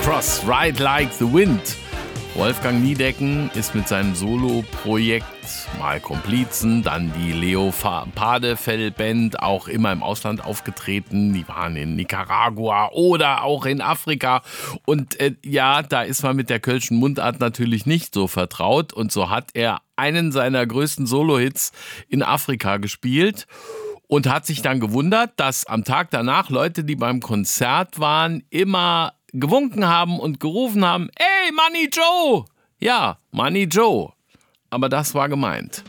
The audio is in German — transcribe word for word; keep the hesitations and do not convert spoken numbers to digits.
Cross, Ride Like the Wind. Wolfgang Niedecken ist mit seinem Solo-Projekt mal Komplizen, dann die Leopardefell-Band, auch immer im Ausland aufgetreten. Die waren in Nicaragua oder auch in Afrika. Und äh, ja, da ist man mit der kölschen Mundart natürlich nicht so vertraut. Und so hat er einen seiner größten Solo-Hits in Afrika gespielt und hat sich dann gewundert, dass am Tag danach Leute, die beim Konzert waren, immer gewunken haben und gerufen haben, ey, Money Joe! Ja, Money Joe. Aber das war gemeint.